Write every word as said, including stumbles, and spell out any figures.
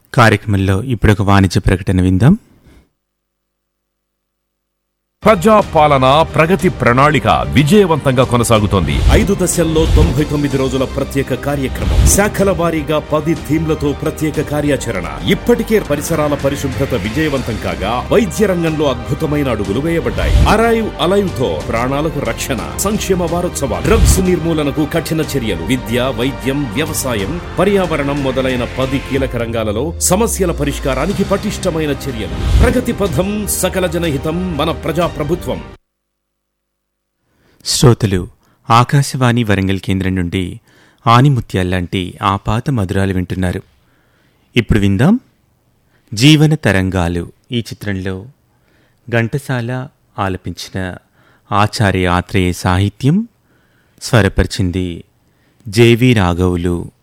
కార్యక్రమంలో ఇప్పుడొక వాణిజ్య ప్రకటన విందాం. ప్రజా పాలన ప్రగతి ప్రణాళిక విజయవంతంగా కొనసాగుతోంది. ఐదు దశల్లో తొంభై తొమ్మిది రోజుల ప్రత్యేక కార్యక్రమం, శాఖల వారీగా పది థీమ్లతో ప్రత్యేక కార్యాచరణ. ఇప్పటికే పరిసరాల పరిశుభ్రత విజయవంతం కాగా వైద్య రంగంలో అద్భుతమైన అడుగులు వేయబడ్డాయి. అరైవ్ అలైవ్ తో ప్రాణాలకు రక్షణ. సంక్షేమ వారోత్సవాలు, డ్రగ్స్ నిర్మూలనకు కఠిన చర్యలు, విద్య, వైద్యం, వ్యవసాయం, పర్యావరణం మొదలైన పది కీలక రంగాలలో సమస్యల పరిష్కారానికి పటిష్టమైన చర్యలు. ప్రగతి పథం, సకల జనహితం, మన ప్రజా ప్రభుత్వం. శ్రోతలు, ఆకాశవాణి వరంగల్ కేంద్రం నుండి ఆనిముత్యాల్లాంటి ఆపాత మధురాలు వింటున్నారు. ఇప్పుడు విందాం జీవన తరంగాలు. ఈ చిత్రంలో ఘంటసాల ఆలపించిన ఆచార్య ఆత్రేయ సాహిత్యం, స్వరపరిచింది జేవి రాఘవులు.